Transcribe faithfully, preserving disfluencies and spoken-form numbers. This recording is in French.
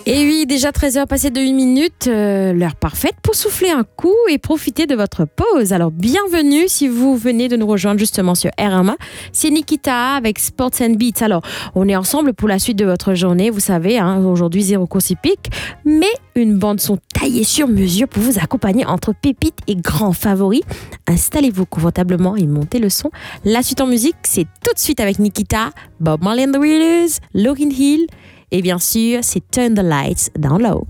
Et oui, déjà treize heures passées de une minute, euh, l'heure parfaite pour souffler un coup et profiter de votre pause. Alors, bienvenue si vous venez de nous rejoindre justement sur R M A. C'est Nikita avec Sports and Beats. Alors, on est ensemble pour la suite de votre journée. Vous savez, hein, aujourd'hui, zéro course hippique, mais une bande son taillée sur mesure pour vous accompagner entre pépites et grands favoris. Installez-vous confortablement et montez le son. La suite en musique, c'est tout de suite avec Nikita, Bob Marley and the Wailers, Lauryn Hill. Et bien sûr, c'est Turn the Lights Down Low.